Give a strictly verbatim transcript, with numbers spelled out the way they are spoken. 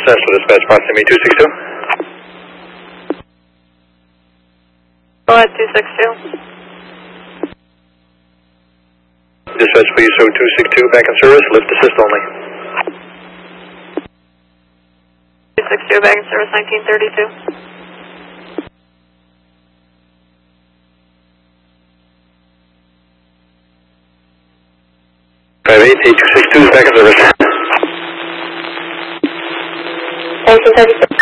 Central Dispatch, proximity two six two. Go ahead, two six two. Dispatch, please show two six two, back in service, lift assist only. two six two, back in service, nineteen thirty-two. five eight, eight two six two is back in service. nineteen thirty-two.